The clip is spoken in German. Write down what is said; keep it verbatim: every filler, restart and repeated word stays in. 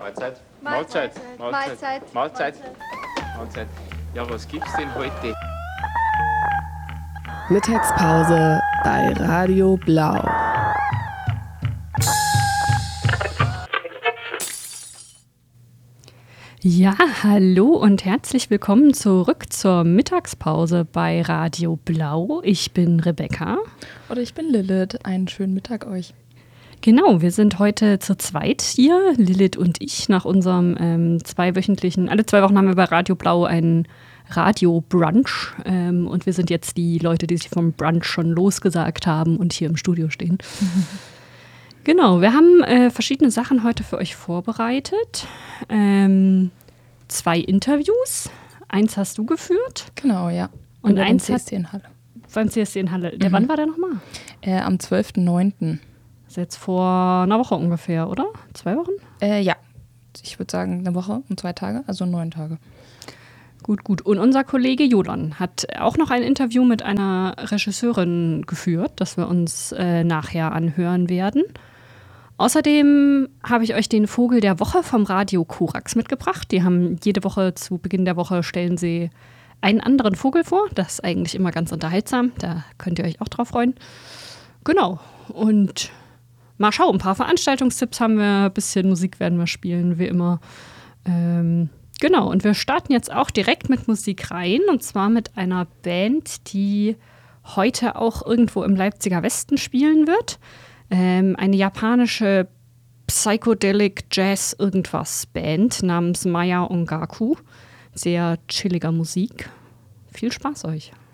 Mahlzeit. Mahlzeit. Mahlzeit. Mahlzeit. Mahlzeit. Ja, was gibt's denn heute? Mittagspause bei Radio Blau. Ja, hallo und herzlich willkommen zurück zur Mittagspause bei Radio Blau. Ich bin Rebecca. Und ich bin Lilith. Einen schönen Mittag euch. Genau, wir sind heute zu zweit hier, Lilith und ich, nach unserem ähm, zweiwöchentlichen, alle zwei Wochen haben wir bei Radio Blau einen Radio-Brunch ähm, und wir sind jetzt die Leute, die sich vom Brunch schon losgesagt haben und hier im Studio stehen. Mhm. Genau, wir haben äh, verschiedene Sachen heute für euch vorbereitet. Ähm, zwei Interviews, eins hast du geführt. Genau, ja. Und, und eins beim C S D in Halle. Beim C S D in Halle. Der, mhm. Wann war der nochmal? Äh, am zwölften neunten Das ist jetzt vor einer Woche ungefähr, oder? Zwei Wochen? Äh, ja, ich würde sagen eine Woche und zwei Tage, also neun Tage. Gut, gut. Und unser Kollege Jolan hat auch noch ein Interview mit einer Regisseurin geführt, das wir uns äh, nachher anhören werden. Außerdem habe ich euch den Vogel der Woche vom Radio Korax mitgebracht. Die haben jede Woche zu Beginn der Woche stellen sie einen anderen Vogel vor. Das ist eigentlich immer ganz unterhaltsam. Da könnt ihr euch auch drauf freuen. Genau. Und mal schauen, ein paar Veranstaltungstipps haben wir, ein bisschen Musik werden wir spielen, wie immer. Ähm, genau, und wir starten jetzt auch direkt mit Musik rein. Und zwar mit einer Band, die heute auch irgendwo im Leipziger Westen spielen wird. Ähm, eine japanische Psychedelic Jazz irgendwas Band namens Maya Ongaku. Sehr chilliger Musik. Viel Spaß euch.